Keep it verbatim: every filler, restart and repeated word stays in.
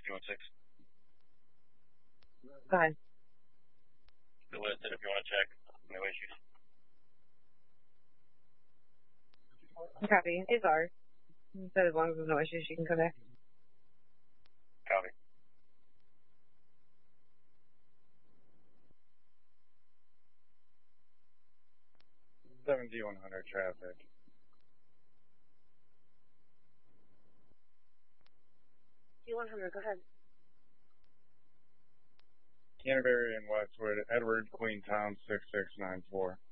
two one six. Go ahead. Still listed if you want to check. No issues. Copy. It's ours. So as long as there's no issues, you can come back. Copy. seven D one hundred traffic. D one hundred, go ahead. Canterbury and Westwood, Edward Queenstown six six nine four.